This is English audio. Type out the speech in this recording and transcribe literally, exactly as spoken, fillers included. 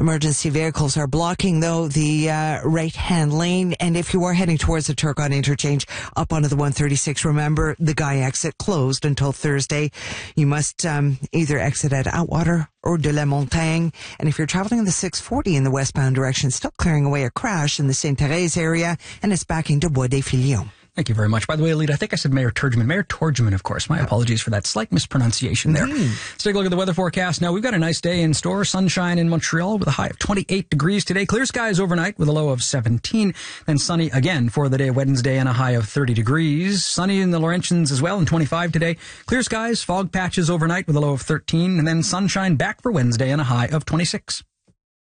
Emergency vehicles are blocking, though, the uh, right-hand lane. And if you are heading towards the Turcotte interchange up onto the one thirty-six, remember the Guy exit closed until Thursday. You must um, either exit at Atwater or de la Montagne. And if you're traveling in the six forty in the westbound direction, still clearing away a crash in the Sainte-Thérèse area, and it's backing to Bois des Filions. Thank you very much. By the way, Alita, I think I said Mayor Turgeman. Mayor Torgeman, of course. My apologies for that slight mispronunciation there. Mm-hmm. Let's take a look at the weather forecast. Now, we've got a nice day in store. Sunshine in Montreal with a high of twenty-eight degrees today. Clear skies overnight with a low of seventeen. Then sunny again for the day of Wednesday and a high of thirty degrees. Sunny in the Laurentians as well and twenty-five today. Clear skies, fog patches overnight with a low of thirteen. And then sunshine back for Wednesday and a high of twenty-six.